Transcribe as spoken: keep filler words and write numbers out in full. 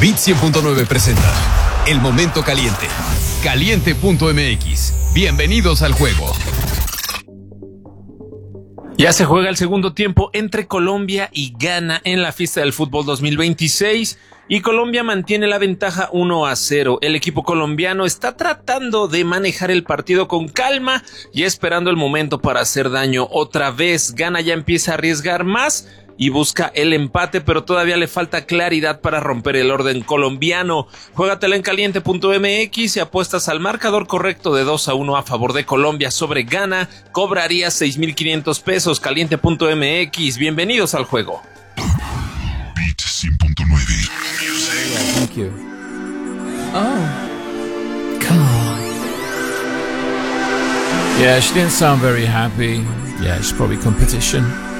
Bit cien punto nueve presenta El Momento Caliente. Caliente punto m x. Bienvenidos al juego. Ya se juega el segundo tiempo entre Colombia y Ghana en la fiesta del fútbol dos mil veintiséis y Colombia mantiene la ventaja uno a cero. El equipo colombiano está tratando de manejar el partido con calma y esperando el momento para hacer daño otra vez. Ghana ya empieza a arriesgar más y busca el empate, pero todavía le falta claridad para romper el orden colombiano. Juégatela en caliente punto m x y apuestas al marcador correcto de dos a uno a favor de Colombia sobre Ghana. Cobrarías seis mil quinientos pesos. caliente punto m x. Bienvenidos al juego. Bit cien punto nueve. Yeah, thank you. Oh. God. Yeah, she didn't sound very happy. Yeah, it's probably competition.